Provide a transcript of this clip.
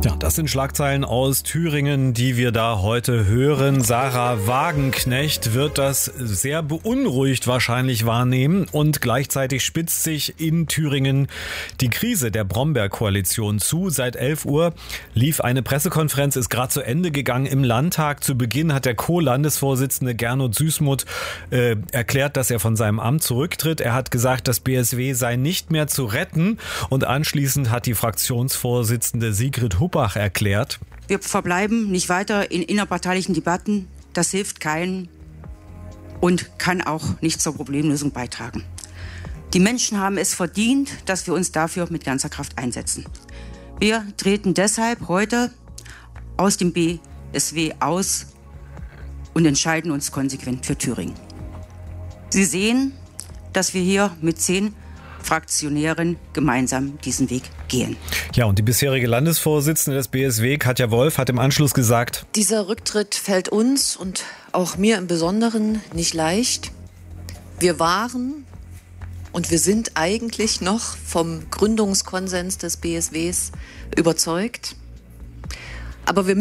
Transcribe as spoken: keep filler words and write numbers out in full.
Ja, das sind Schlagzeilen aus Thüringen, die wir da heute hören. Sarah Wagenknecht wird das sehr beunruhigt wahrscheinlich wahrnehmen und gleichzeitig spitzt sich in Thüringen die Krise der Brombeer-Koalition zu. Seit elf Uhr lief eine Pressekonferenz, ist gerade zu Ende gegangen im Landtag. Zu Beginn hat der Co-Landesvorsitzende Gernot Süßmuth äh, erklärt, dass er von seinem Amt zurücktritt. Er hat gesagt, das B S W sei nicht mehr zu retten und anschließend hat die Fraktionsvorsitzende Sigrid Huppach erklärt: Wir verbleiben nicht weiter in innerparteilichen Debatten. Das hilft keinen und kann auch nicht zur Problemlösung beitragen. Die Menschen haben es verdient, dass wir uns dafür mit ganzer Kraft einsetzen. Wir treten deshalb heute aus dem B S W aus und entscheiden uns konsequent für Thüringen. Sie sehen, dass wir hier mit zehn Fraktionären gemeinsam diesen Weg gehen. Ja, und die bisherige Landesvorsitzende des B S W, Katja Wolf, hat im Anschluss gesagt: Dieser Rücktritt fällt uns und auch mir im Besonderen nicht leicht. Wir waren und wir sind eigentlich noch vom Gründungskonsens des B S Ws überzeugt. Aber wir